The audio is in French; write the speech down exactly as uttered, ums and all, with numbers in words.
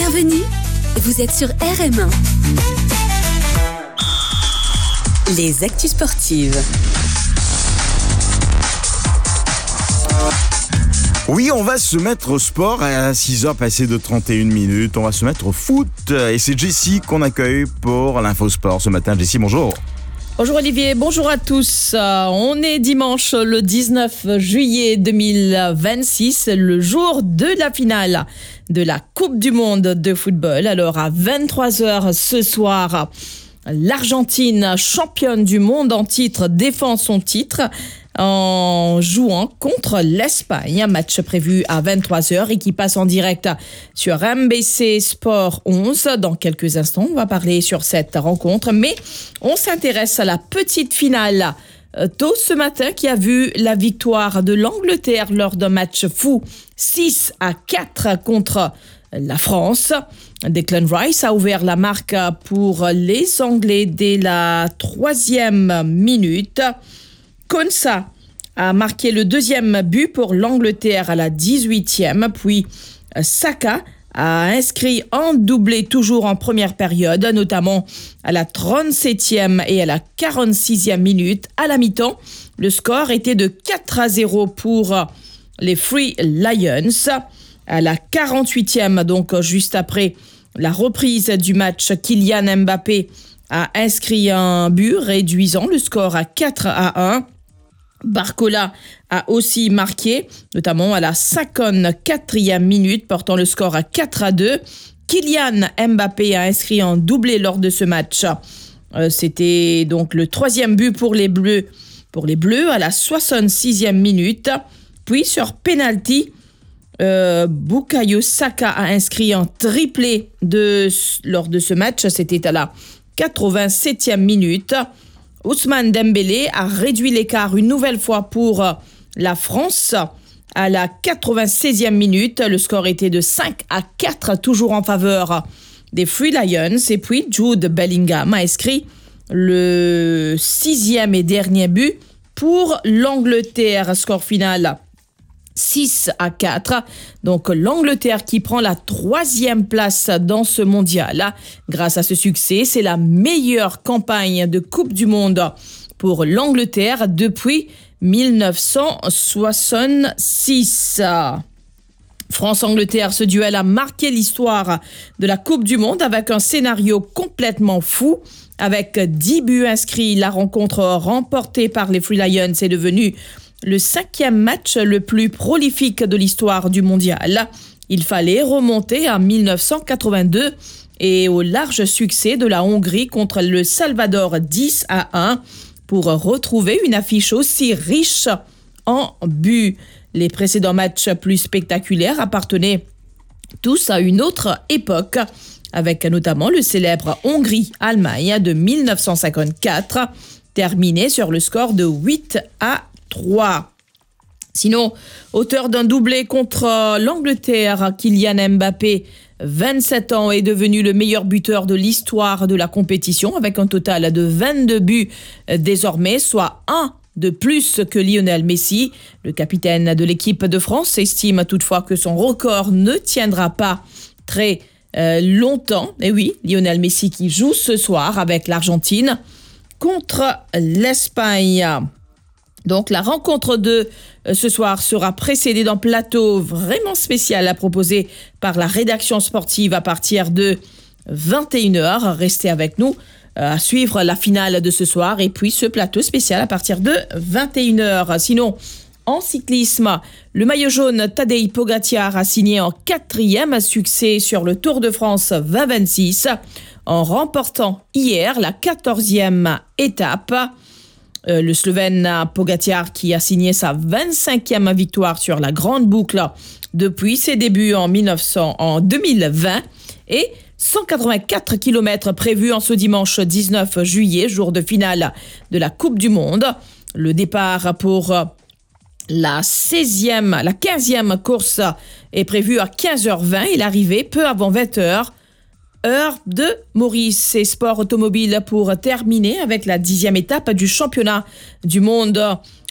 Bienvenue, vous êtes sur R M un. Les actus sportives. Oui, on va se mettre au sport à six heures passées de trente et une minutes. On va se mettre au foot. Et c'est Jessie qu'on accueille pour l'Info Sport ce matin. Jessie, bonjour. Bonjour Olivier, bonjour à tous. Euh, on est dimanche le dix-neuf juillet deux mille vingt-six, le jour de la finale de la Coupe du Monde de football. Alors à vingt-trois heures ce soir, l'Argentine, championne du monde en titre, défend son titre en jouant contre l'Espagne. Un match prévu à vingt-trois heures et qui passe en direct sur M B C Sport onze. Dans quelques instants, on va parler sur cette rencontre, mais on s'intéresse à la petite finale tôt ce matin qui a vu la victoire de l'Angleterre lors d'un match fou six à quatre contre la France. Declan Rice a ouvert la marque pour les Anglais dès la troisième minute. Konsa a marqué le deuxième but pour l'Angleterre à la dix-huitième, puis Saka a inscrit un doublé toujours en première période, notamment à la trente-septième et à la quarante-sixième minute. À la mi-temps, le score était de quatre à zéro pour les Free Lions. À la quarante-huitième, donc juste après la reprise du match, Kylian Mbappé a inscrit un but, réduisant le score à quatre à un. Barcola a aussi marqué, notamment à la cinquante-quatrième minute, portant le score à quatre à deux. Kylian Mbappé a inscrit un doublé lors de ce match. Euh, c'était donc le troisième but pour les Bleus, pour les Bleus à la soixante-sixième minute. Puis sur penalty, euh, Bukayo Saka a inscrit un triplé de, lors de ce match. C'était à la quatre-vingt-septième minute. Ousmane Dembélé a réduit l'écart une nouvelle fois pour la France à la quatre-vingt-seizième minute. Le score était de cinq à quatre, toujours en faveur des Free Lions. Et puis Jude Bellingham a inscrit le sixième et dernier but pour l'Angleterre. Score final six à quatre. Donc l'Angleterre qui prend la troisième place dans ce mondial. Grâce à ce succès, c'est la meilleure campagne de Coupe du Monde pour l'Angleterre depuis dix-neuf cent soixante-six. France-Angleterre, ce duel a marqué l'histoire de la Coupe du Monde avec un scénario complètement fou. Avec dix buts inscrits, la rencontre remportée par les Free Lions est devenue le cinquième match le plus prolifique de l'histoire du mondial. Il fallait remonter à dix-neuf cent quatre-vingt-deux et au large succès de la Hongrie contre le Salvador dix à un pour retrouver une affiche aussi riche en buts. Les précédents matchs plus spectaculaires appartenaient tous à une autre époque, avec notamment le célèbre Hongrie-Allemagne de dix-neuf cent cinquante-quatre, terminé sur le score de huit à trois. Sinon, auteur d'un doublé contre l'Angleterre, Kylian Mbappé, vingt-sept ans, est devenu le meilleur buteur de l'histoire de la compétition avec un total de vingt-deux buts désormais, soit un de plus que Lionel Messi. Le capitaine de l'équipe de France estime toutefois que son record ne tiendra pas très euh, longtemps. Et oui, Lionel Messi qui joue ce soir avec l'Argentine contre l'Espagne. Donc la rencontre de ce soir sera précédée d'un plateau vraiment spécial à proposer par la rédaction sportive à partir de vingt et une heures. Restez avec nous à suivre la finale de ce soir et puis ce plateau spécial à partir de vingt et une heures. Sinon, en cyclisme, le maillot jaune Tadej Pogacar a signé un quatrième succès sur le Tour de France vingt vingt-six en remportant hier la quatorzième étape. Euh, le Slovène Pogacar qui a signé sa vingt-cinquième victoire sur la grande boucle depuis ses débuts en, mille neuf cents, en deux mille vingt et cent quatre-vingt-quatre kilomètres prévus en ce dimanche dix-neuf juillet, jour de finale de la Coupe du Monde. Le départ pour la seizième, la quinzième course est prévu à quinze heures vingt et l'arrivée peu avant vingt heures. Heure de Maurice et Sport Automobile pour terminer avec la dixième étape du championnat du monde